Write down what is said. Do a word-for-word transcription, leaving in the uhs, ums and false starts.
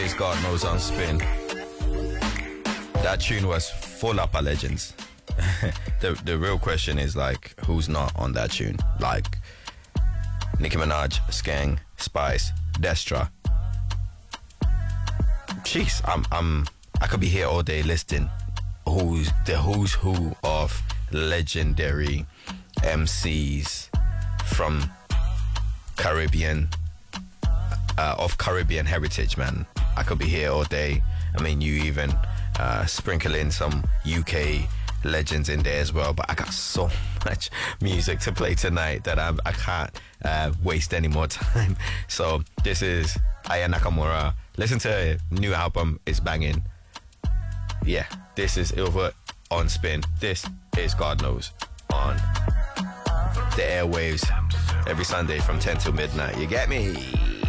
It's God Knows on Spin. That tune was full up of legends. the the real question is like, who's not on that tune? Like Nicki Minaj, Skeng, Spice, Destra. Jeez, I'm I'm I could be here all day listing who's the who's who of legendary M Cs from Caribbean uh, of Caribbean heritage, man. I could be here all day. I mean, you even uh, sprinkle in some U K legends in there as well, but I got so much music to play tonight that I'm, I can't uh, waste any more time. So this is Aya Nakamura. Listen to her new album, it's banging. Yeah, this is Ilva on Spin. This is God Knows on the airwaves every Sunday from ten till midnight. You get me?